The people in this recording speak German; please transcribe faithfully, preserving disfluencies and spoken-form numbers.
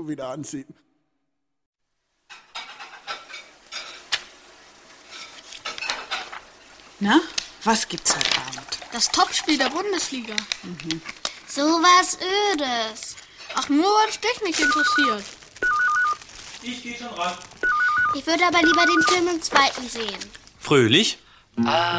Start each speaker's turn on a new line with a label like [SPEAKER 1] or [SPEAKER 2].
[SPEAKER 1] Schuhe wieder anziehen.
[SPEAKER 2] Na, was gibt's heute Abend?
[SPEAKER 3] Das Topspiel der Bundesliga.
[SPEAKER 2] Mhm.
[SPEAKER 4] So was Ödes.
[SPEAKER 3] Ach, nur weil es dich nicht interessiert.
[SPEAKER 5] Ich gehe schon ran.
[SPEAKER 4] Ich würde aber lieber den Film im zweiten sehen.
[SPEAKER 5] Fröhlich?